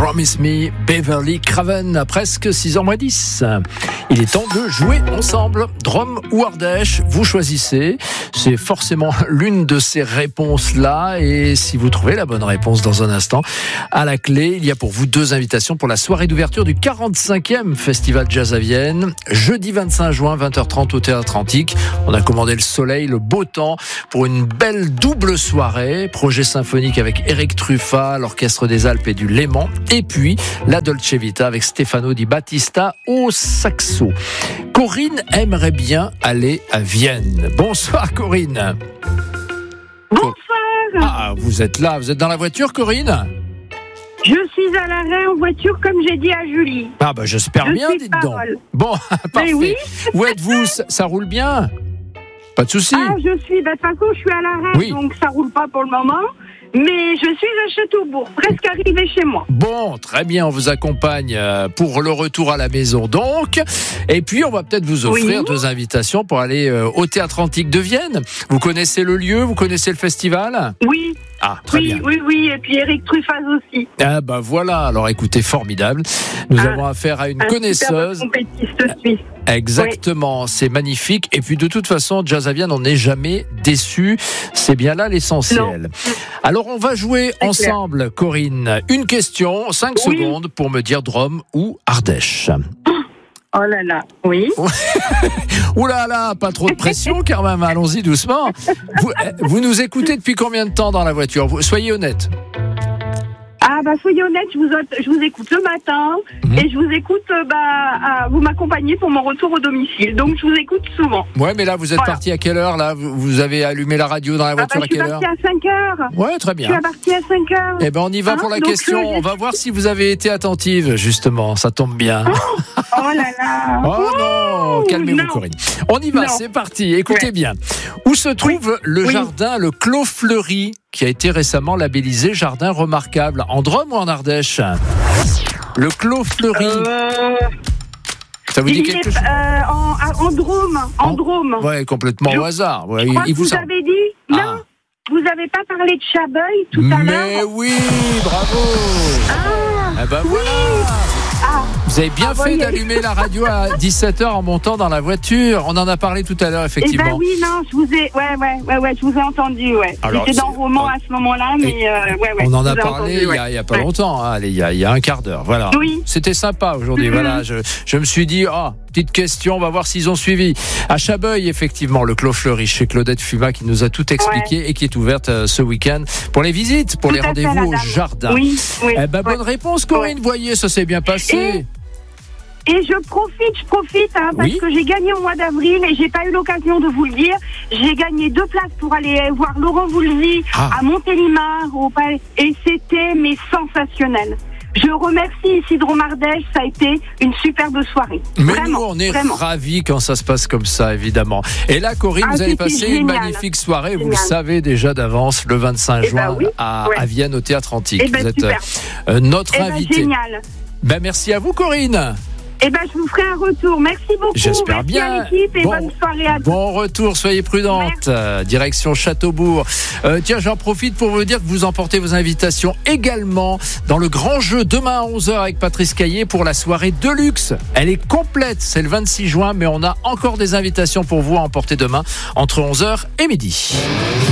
Promise Me, Beverly Craven, à presque 6h10. Il est temps de jouer ensemble. Drôme ou Ardèche, vous choisissez. C'est forcément l'une de ces réponses-là. Et si vous trouvez la bonne réponse dans un instant, à la clé, il y a pour vous 2 invitations pour la soirée d'ouverture du 45e Festival Jazz à Vienne. Jeudi 25 juin, 20h30 au Théâtre Antique. On a commandé le soleil, le beau temps pour une belle double soirée. Projet symphonique avec Eric Truffat, l'Orchestre des Alpes et du Léman. Et puis, la Dolce Vita avec Stefano Di Battista au saxo. Corinne aimerait bien aller à Vienne. Bonsoir Corinne. Bonsoir. Ah, vous êtes là, vous êtes dans la voiture Corinne ? Je suis à l'arrêt en voiture comme j'ai dit à Julie. Ah bah j'espère bien, dites donc. Bon, parfait. Oui. Où êtes-vous ? Ça roule bien ? Pas de souci. Ah, de toute façon, je suis à l'arrêt, Oui. donc ça roule pas pour le moment. Mais je suis à Châteaubourg, presque arrivée chez moi. Bon, très bien, on vous accompagne pour le retour à la maison donc. Et puis, on va peut-être vous offrir 2 invitations pour aller au Théâtre Antique de Vienne. Vous connaissez le lieu ? Vous connaissez le festival ? Oui. Ah, très bien. Oui, et puis Eric Truffat aussi. Ah bah voilà, alors écoutez, formidable. Nous avons affaire à une connaisseuse. Super compétiste suisse. Exactement, c'est magnifique. Et puis de toute façon, Jazz à Vienne, on n'est jamais déçu. C'est bien là l'essentiel. Non. Alors on va jouer ensemble, Corinne. Une question, 5 secondes pour me dire Drôme ou Ardèche. Oh là là, oui. Ouh là là, pas trop de pression quand même, allons-y doucement. Vous nous écoutez depuis combien de temps dans la voiture ? Soyez honnête. Ah bah soyez honnête, je vous écoute le matin et je vous écoute, vous m'accompagnez pour mon retour au domicile, donc je vous écoute souvent. Ouais, mais là vous êtes parti à quelle heure là ? Vous avez allumé la radio dans la voiture à quelle heure ? Je suis parti à 5h. Ouais, très bien. Je suis parti à 5h. Eh ben on y va pour la question. On va voir si vous avez été attentive, justement. Ça tombe bien. Oh là là. Oh non, calmez-vous Corinne. On y va, c'est parti. Écoutez bien. Où se trouve le jardin, le Clos Fleuri, qui a été récemment labellisé jardin remarquable, en Drôme ou en Ardèche ? Le Clos Fleuri. Ça vous dit quelque chose ? En Drôme. En Drôme. Ouais, complètement au hasard. Ouais, je crois que vous avez dit non. Vous n'avez pas parlé de Chabeuil tout à l'heure ? Mais oui, bravo. Eh ben voilà. Vous avez bien fait d'allumer la radio à 17h en montant dans la voiture. On en a parlé tout à l'heure, effectivement. Eh ben oui, non, je vous ai, je vous ai entendu, ouais. Alors, j'étais dans le roman à ce moment-là, mais on en a parlé il y a pas longtemps, hein, il y a un quart d'heure, voilà. Oui. C'était sympa aujourd'hui, voilà. Je me suis dit, petite question, on va voir s'ils ont suivi. À Chabeuil, effectivement, le Clos Fleuri, chez Claudette Fuma, qui nous a tout expliqué et qui est ouverte ce week-end pour les visites, pour les rendez-vous au jardin. Oui. Bonne réponse, Corinne, voyez, ça s'est bien passé. Et je profite, parce que j'ai gagné au mois d'avril et j'ai pas eu l'occasion de vous le dire. J'ai gagné 2 places pour aller voir Laurent Voulzy à Montélimar, et c'était sensationnel. Je remercie Isidro Ardèche, ça a été une superbe soirée. Mais vraiment, nous, on est ravis quand ça se passe comme ça, évidemment. Et là, Corinne, vous allez passer une magnifique soirée, vous le savez déjà d'avance, le 25 juin à Vienne, au Théâtre Antique. Vous êtes notre invitée. Génial. Merci à vous, Corinne. Je vous ferai un retour. Merci beaucoup. J'espère bien. À l'équipe et bonne soirée à tous. Bon retour, soyez prudente. Direction Châteaubourg. Tiens, j'en profite pour vous dire que vous emportez vos invitations également dans le grand jeu demain à 11h avec Patrice Caillé pour la soirée Deluxe. Elle est complète, c'est le 26 juin, mais on a encore des invitations pour vous à emporter demain entre 11h et midi.